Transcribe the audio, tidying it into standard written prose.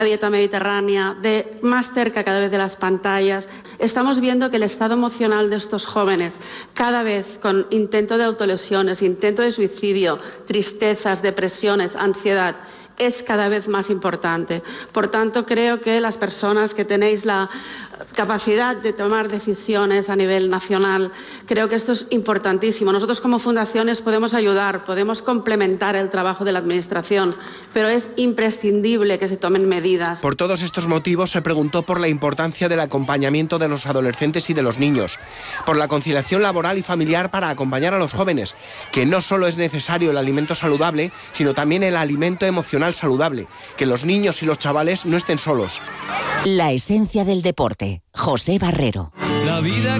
dieta mediterránea, de más cerca cada vez de las pantallas, estamos viendo que el estado emocional de estos jóvenes, cada vez con intento de autolesiones, intento de suicidio, tristezas, depresiones, ansiedad, es cada vez más importante. Por tanto, creo que las personas que tenéis la capacidad de tomar decisiones a nivel nacional, creo que esto es importantísimo. Nosotros como fundaciones podemos ayudar, podemos complementar el trabajo de la Administración, pero es imprescindible que se tomen medidas. Por todos estos motivos se preguntó por la importancia del acompañamiento de los adolescentes y de los niños, por la conciliación laboral y familiar para acompañar a los jóvenes, que no solo es necesario el alimento saludable, sino también el alimento emocional saludable, que los niños y los chavales no estén solos. La esencia del deporte. José Barrero. La vida